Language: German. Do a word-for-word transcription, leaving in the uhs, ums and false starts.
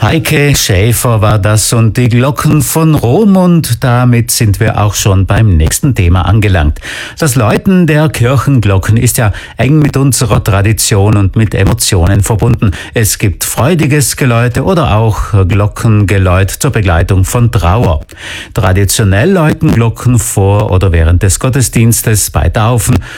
Heike Schäfer war das und die Glocken von Rom, und damit sind wir auch schon beim nächsten Thema angelangt. Das Läuten der Kirchenglocken ist ja eng mit unserer Tradition und mit Emotionen verbunden. Es gibt freudiges Geläute oder auch Glockengeläut zur Begleitung von Trauer. Traditionell läuten Glocken vor oder während des Gottesdienstes, bei Taufen